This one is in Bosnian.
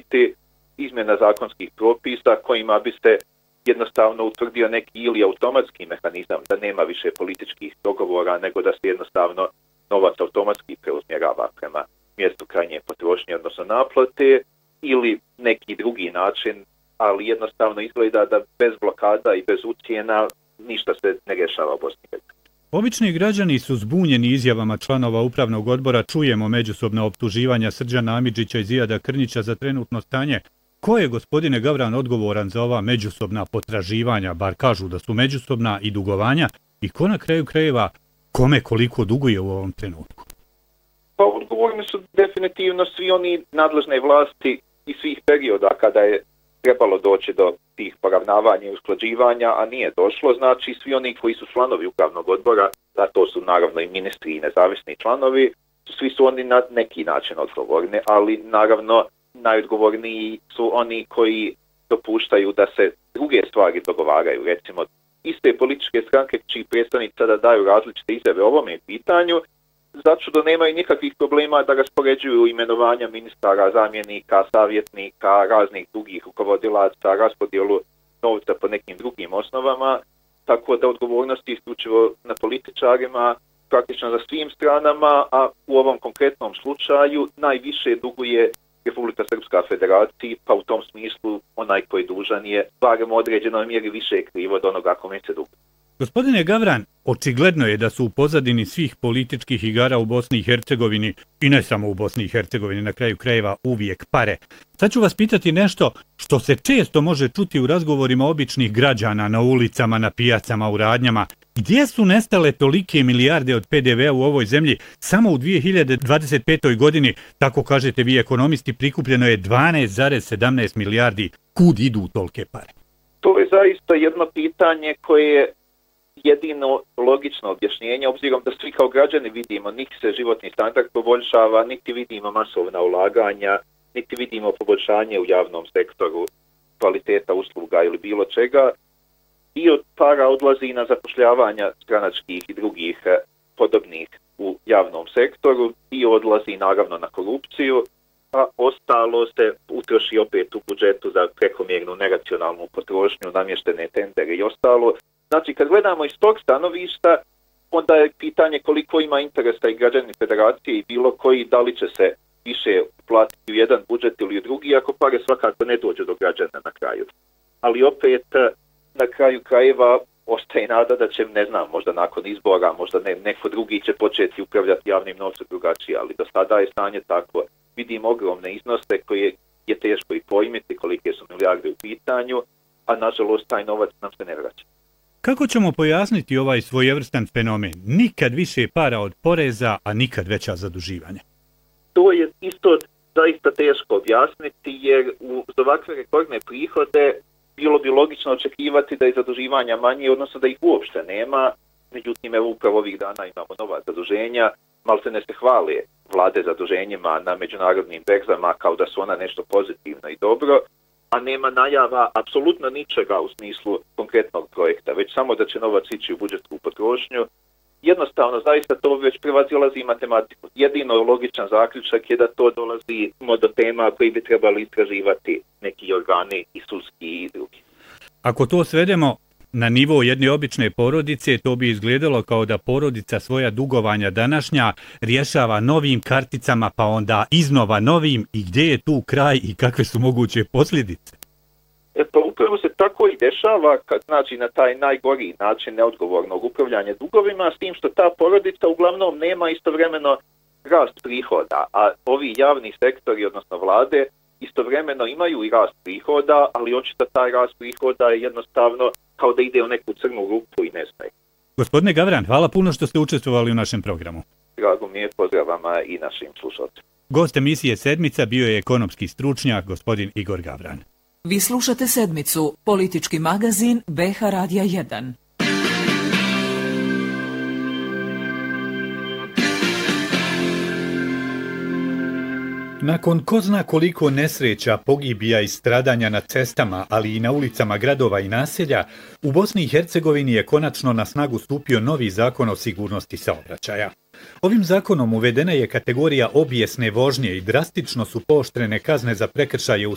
donijeti izmjena zakonskih propisa kojima bi se jednostavno utvrdio neki ili automatski mehanizam da nema više političkih dogovora, nego da se jednostavno novac automatski preusmjerava prema mjestu krajnje potrošnje, odnosno naplate, ili neki drugi način, ali jednostavno izgleda da bez blokada i bez ucjena ništa se ne rješava u Bosni i Hercegovini. Obični građani su zbunjeni izjavama članova upravnog odbora, čujemo međusobna optuživanja Srđana Amidžića i Zijada Krnjića za trenutno stanje. Ko je, gospodine Gavran, odgovoran za ova međusobna potraživanja, bar kažu da su međusobna, i dugovanja, i ko na kraju krajeva kome koliko duguje u ovom trenutku? Pa odgovorni su definitivno svi oni nadležne vlasti i svih perioda kada je trebalo doći do tih poravnavanja i usklađivanja, a nije došlo. Znači svi oni koji su članovi upravnog odbora, da to su naravno i ministri i nezavisni članovi, svi su oni na neki način odgovorni, ali naravno najodgovorniji su oni koji dopuštaju da se druge stvari dogovaraju. Recimo, iste političke stranke čiji predstavnici sada daju različite izjave o ovome pitanju, začudo nemaju nikakvih problema da raspoređuju imenovanja ministara, zamjenika, savjetnika, raznih drugih rukovodilaca, raspodjelu novca po nekim drugim osnovama, tako da odgovornost je isključivo na političarima, praktično za svim stranama, a u ovom konkretnom slučaju najviše duguje Republika Srpska Federaciji, pa u tom smislu onaj koji dužan je barem u određenoj mjeri više kriv od onoga kome se duguje. Gospodine Gavran, očigledno je da su u pozadini svih političkih igara u Bosni i Hercegovini, i ne samo u Bosni i Hercegovini, na kraju krajeva uvijek pare. Sad ću vas pitati nešto što se često može čuti u razgovorima običnih građana na ulicama, na pijacama, u radnjama. Gdje su nestale tolike milijarde od PDV-a u ovoj zemlji? Samo u 2025. godini, tako kažete vi ekonomisti, prikupljeno je 12,17 milijardi. Kud idu tolke pare? To je zaista jedno pitanje koje je jedino logično objašnjenje, obzirom da svi kao građani vidimo, niti se životni standard poboljšava, niti vidimo masovna ulaganja, niti vidimo poboljšanje u javnom sektoru, kvaliteta usluga ili bilo čega. Dio para odlazi na zapošljavanja stranačkih i drugih podobnih u javnom sektoru, dio odlazi naravno na korupciju, a ostalo se utroši opet u budžetu za prekomjernu neracionalnu potrošnju, namještene tendere i ostalo. Znači, kad gledamo iz tog stanovišta, onda je pitanje koliko ima interesa i građani federacije i bilo koji, da li će se više platiti u jedan budžet ili u drugi, ako pare svakako ne dođe do građana na kraju. Ali opet, na kraju krajeva, ostaje nada da će, ne znam, možda nakon izbora, možda neko drugi će početi upravljati javnim novcem drugačije, ali do sada je stanje tako. Vidimo ogromne iznose koje je teško i pojmiti, kolike su milijarde u pitanju, a nažalost taj novac nam se ne vraća. Kako ćemo pojasniti ovaj svojevrstan fenomen? Nikad više para od poreza, a nikad veća zaduživanja. To je isto zaista teško objasniti, jer uz ovakve rekordne prihode bilo bi logično očekivati da je zaduživanja manje, odnosno da ih uopšte nema. Međutim, evo upravo ovih dana imamo nova zaduženja, malo se ne se hvale vlade zaduženjima na međunarodnim berzama kao da su ona nešto pozitivno i dobro, a nema najava apsolutno ničega u smislu konkretnog projekta, već samo da će novac ići u budžetsku potrošnju. Jednostavno, zaista to već prevazilazi matematiku. Jedino logičan zaključak je da to dolazi do tema koji bi trebali istraživati neki organi i sudski i drugi. Ako to svedemo na nivo jedne obične porodice, to bi izgledalo kao da porodica svoja dugovanja današnja rješava novim karticama, pa onda iznova novim, i gdje je tu kraj i kakve su moguće posljedice? Pa upravo se tako i dešava, znači na taj najgoriji način neodgovornog upravljanja dugovima, s tim što ta porodica uglavnom nema istovremeno rast prihoda, a ovi javni sektori, odnosno vlade, istovremeno imaju i rast prihoda, ali očito taj rast prihoda je jednostavno kao da ide u neku crnu rupu i nestaje. Gospodine Gavran, hvala puno što ste učestvovali u našem programu. Drago mi je, pozdrav vama i našim slušalcima. Gost emisije Sedmica bio je ekonomski stručnjak gospodin Igor Gavran. Vi slušate Sedmicu, politički magazin BH Radija 1. Nakon ko zna koliko nesreća, pogibija i stradanja na cestama, ali i na ulicama gradova i naselja, u Bosni i Hercegovini je konačno na snagu stupio novi zakon o sigurnosti saobraćaja. Ovim zakonom uvedena je kategorija obijesne vožnje i drastično su pooštrene kazne za prekršaje u